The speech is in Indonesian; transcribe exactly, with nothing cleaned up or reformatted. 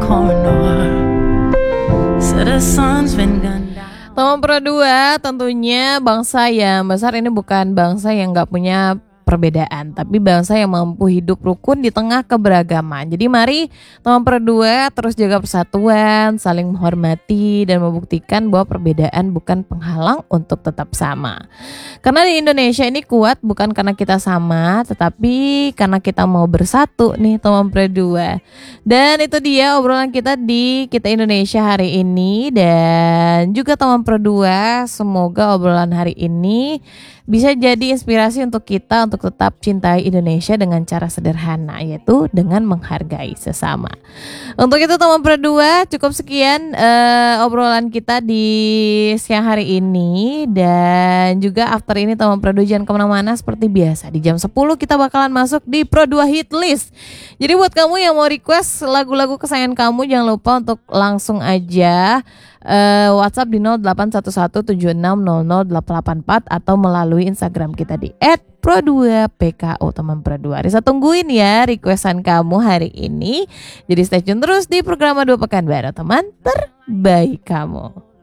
corner. So the sun's been gone down. Teman Pro dua tentunya bangsa yang besar ini bukan bangsa yang gak punya perbedaan, tapi bangsa yang mampu hidup rukun di tengah keberagaman. Jadi mari teman Pro dua terus jaga persatuan, saling menghormati dan membuktikan bahwa perbedaan bukan penghalang untuk tetap sama. Karena di Indonesia ini kuat bukan karena kita sama, tetapi karena kita mau bersatu nih teman Pro dua. Dan itu dia obrolan kita di Kita Indonesia hari ini. Dan juga teman Pro dua, semoga obrolan hari ini bisa jadi inspirasi untuk kita untuk tetap cintai Indonesia dengan cara sederhana, yaitu dengan menghargai sesama. Untuk itu teman Pro dua, cukup sekian uh, obrolan kita di siang hari ini. Dan juga after ini teman Pro dua jangan kemana-mana, seperti biasa di jam sepuluh kita bakalan masuk di Pro dua Hit List. Jadi buat kamu yang mau request lagu-lagu kesayangan kamu, jangan lupa untuk langsung aja Uh, WhatsApp di nol delapan satu satu tujuh enam nol nol delapan delapan empat atau melalui Instagram kita di et pro dua p k o teman Pro dua. Risa tungguin ya requestan kamu hari ini. Jadi stay tune terus di program Dua Pekan Baru, teman terbaik kamu.